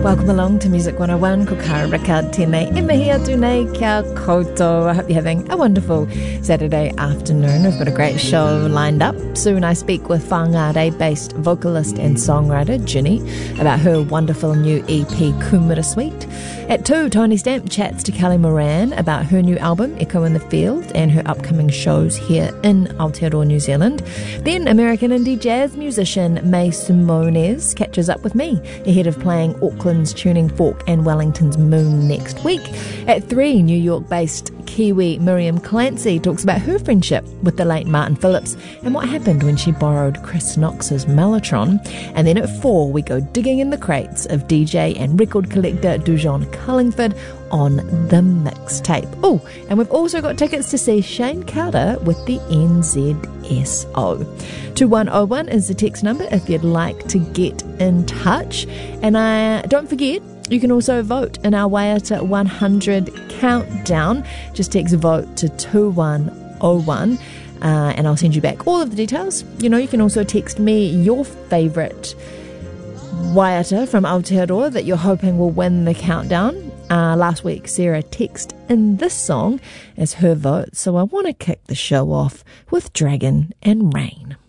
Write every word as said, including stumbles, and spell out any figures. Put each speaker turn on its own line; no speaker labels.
Welcome along to Music one oh one, ko karaka tēnei, e mihi atu nei kia koutou. I hope you're having a wonderful Saturday afternoon. We've got a great show lined up. Soon I speak with Whangarei-based vocalist and songwriter Ginny about her wonderful new E P Kumara Suite. At two, Tony Stamp chats to Kelly Moran about her new album Echo in the Field and her upcoming shows here in Aotearoa, New Zealand. Then American indie jazz musician May Simones catches up with me ahead of playing Auckland's Tuning Fork and Wellington's Moon next week. At three, New York-based Kiwi Miriam Clancy talks about her friendship with the late Martin Phillips and what happened when she borrowed Chris Knox's Mellotron. And then at four, we go digging in the crates of D J and record collector Dujon Cullingford on the mixtape. Oh, and we've also got tickets to see Shane Carter with the N Z S O. two one oh one is the text number if you'd like to get in touch. And I don't forget, you can also vote in our Waiata one hundred countdown. Just text vote to two one oh one uh, and I'll send you back all of the details. You know, you can also text me your favourite Waiata from Aotearoa that you're hoping will win the countdown. Uh, last week, Sarah texted in this song as her vote, so I want to kick the show off with Dragon and Rain.